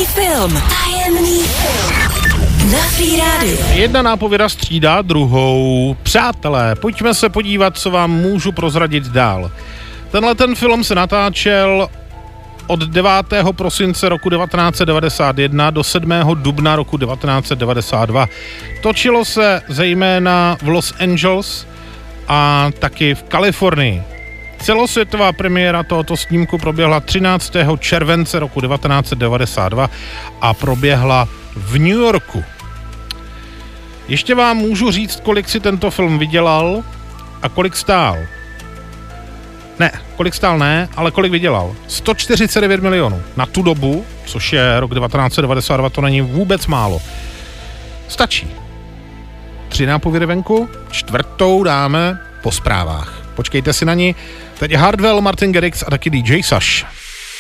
Tajemný film. Na Free Radio. Jedna nápověda střídá druhou. Přátelé, pojďme se podívat, co vám můžu prozradit dál. Tenhle ten film se natáčel od 9. prosince roku 1991 do 7. dubna roku 1992. Točilo se zejména v Los Angeles a taky v Kalifornii. Celosvětová premiéra tohoto snímku proběhla 13. července roku 1992 a proběhla v New Yorku. Ještě vám můžu říct, kolik si tento film vydělal a kolik stál. Kolik stál ne, ale kolik vydělal. 149 milionů. Na tu dobu, což je rok 1992, to není vůbec málo. Stačí. 3 nápovědy venku, 4. dáme po zprávách. Počkejte si na ní. Teď Hardwell, Martin Garrix a taky DJ Sash.